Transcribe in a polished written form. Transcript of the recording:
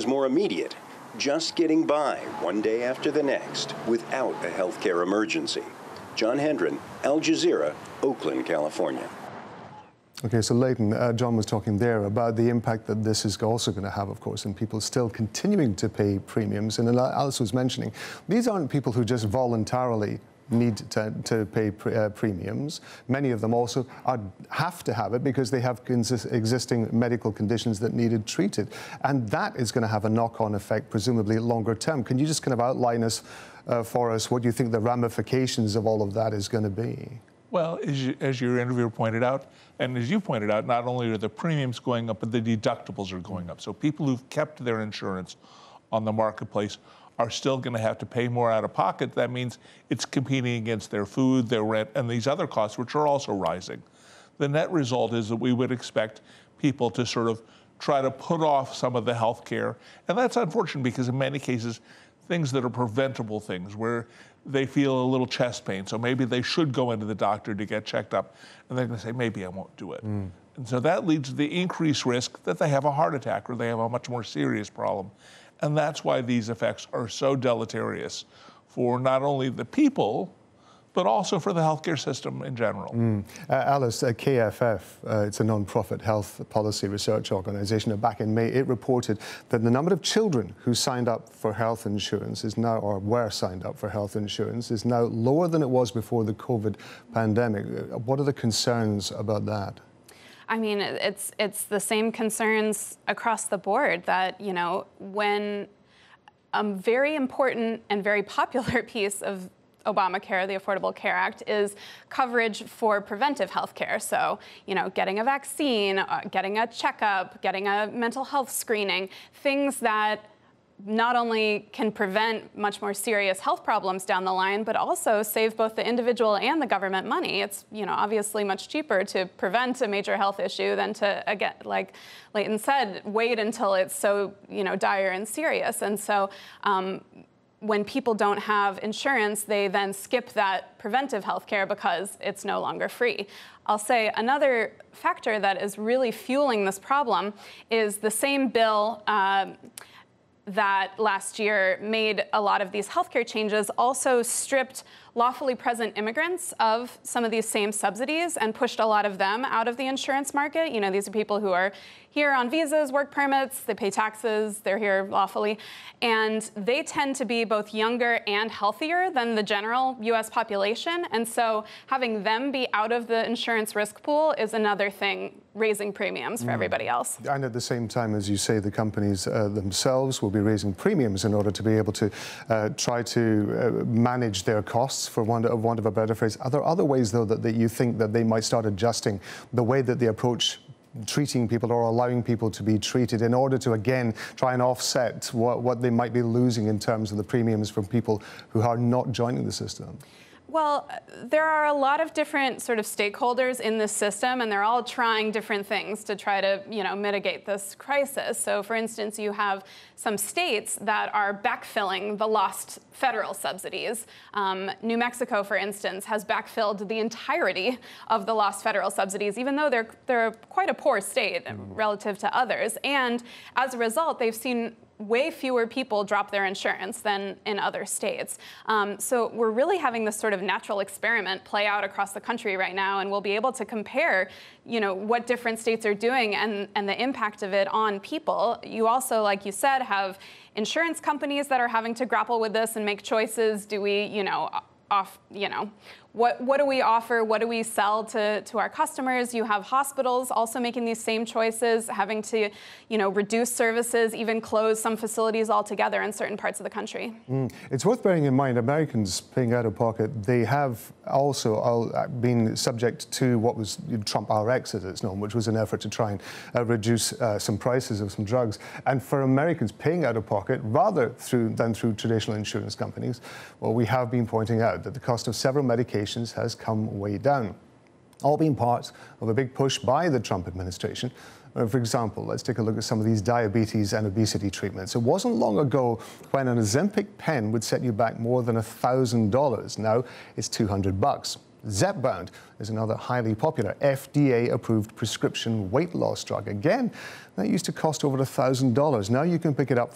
was more immediate, just getting by one day after the next without a healthcare emergency. John Hendren, Al Jazeera, Oakland, California. Okay, so Leighton, John was talking there about the impact that this is also going to have, of course, and people still continuing to pay premiums. And Alice was mentioning, these aren't people who just voluntarily need to pay premiums. Many of them also have to have it because they have existing medical conditions that needed treated. And that is going to have a knock-on effect, presumably longer term. Can you just kind of outline for us what you think the ramifications of all of that is going to be? Well, as your interviewer pointed out, and as you pointed out, not only are the premiums going up, but the deductibles are going up. So people who've kept their insurance on the marketplace are still going to have to pay more out of pocket. That means it's competing against their food, their rent, and these other costs, which are also rising. The net result is that we would expect people to sort of try to put off some of the health care. And that's unfortunate because in many cases, things that are preventable things where they feel a little chest pain. So maybe they should go into the doctor to get checked up. And they're going to say, maybe I won't do it. And so that leads to the increased risk that they have a heart attack or they have a much more serious problem. And that's why these effects are so deleterious for not only the people, but also for the healthcare system in general. Alice, KFF, it's a non-profit health policy research organization. Back in May, it reported that the number of children who signed up for health insurance is now, or were signed up for health insurance, is now lower than it was before the COVID pandemic. What are the concerns about that? I mean, it's the same concerns across the board that, you know, when a very important and very popular piece of Obamacare, the Affordable Care Act, is coverage for preventive health care. So, you know, getting a vaccine, getting a checkup, getting a mental health screening, things that not only can prevent much more serious health problems down the line, but also save both the individual and the government money. It's, you know, obviously much cheaper to prevent a major health issue than to, again, like Leighton said, wait until it's so, you know, dire and serious. And so when people don't have insurance, they then skip that preventive health care because it's no longer free. I'll say another factor that is really fueling this problem is the same bill that last year made a lot of these healthcare changes also stripped lawfully present immigrants of some of these same subsidies and pushed a lot of them out of the insurance market. You know, these are people who are here on visas, work permits, they pay taxes, they're here lawfully, and they tend to be both younger and healthier than the general US population. And so having them be out of the insurance risk pool is another thing raising premiums for everybody else. And at the same time, as you say, the companies themselves will be raising premiums in order to be able to try to manage their costs, for want of a better phrase. Are there other ways, though, that you think that they might start adjusting the way that they approach treating people or allowing people to be treated in order to, again, try and offset what they might be losing in terms of the premiums from people who are not joining the system? Well, there are a lot of different sort of stakeholders in this system, and they're all trying different things to try to, you know, mitigate this crisis. So, for instance, you have some states that are backfilling the lost federal subsidies. New Mexico, for instance, has backfilled the entirety of the lost federal subsidies, even though they're quite a poor state relative to others. And as a result, they've seen way fewer people drop their insurance than in other states. So we're really having this sort of natural experiment play out across the country right now, and we'll be able to compare, you know, what different states are doing and the impact of it on people. You also, like you said, have insurance companies that are having to grapple with this and make choices. Do we, what do we offer? What do we sell to our customers? You have hospitals also making these same choices, having to, you know, reduce services, even close some facilities altogether in certain parts of the country. It's worth bearing in mind, Americans paying out of pocket, they have also been subject to what was Trump RX, as it's known, which was an effort to try and reduce some prices of some drugs. And for Americans paying out of pocket, rather than through traditional insurance companies, well, we have been pointing out that the cost of several medications has come way down, all being part of a big push by the Trump administration. For example, let's take a look at some of these diabetes and obesity treatments. It wasn't long ago when an Ozempic pen would set you back more than $1,000. Now it's $200. Zepbound is another highly popular FDA-approved prescription weight loss drug. Again, that used to cost over $1,000. Now you can pick it up